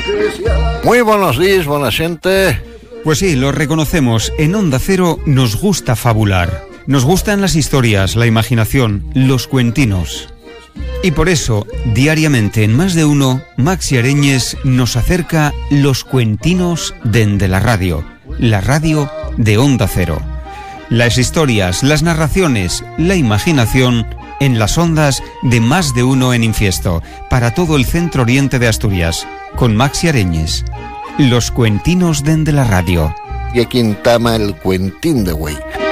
Muy buenos días, buena gente. Pues sí, lo reconocemos. En Onda Cero nos gusta fabular. Nos gustan las historias, la imaginación, los cuentinos. Y por eso, diariamente en Más de Uno, Maxi Areñes nos acerca los cuentinos dende la radio de Onda Cero. Las historias, las narraciones, la imaginación en las ondas de Más de Uno en Infiesto, para todo el centro oriente de Asturias, con Maxi Areñes. Los cuentinos dende la radio. Y aquí en Tama el cuentín de güey.